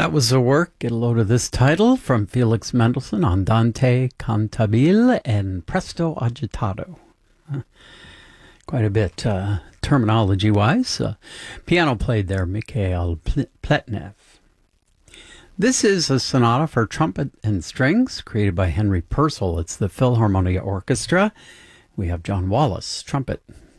That was the work. Get a load of this title from Felix Mendelssohn, Andante Cantabile and Presto Agitato. Quite a bit terminology-wise. Piano played there, Mikhail Pletnev. This is a sonata for trumpet and strings created by Henry Purcell. It's the Philharmonia Orchestra. We have John Wallace, trumpet.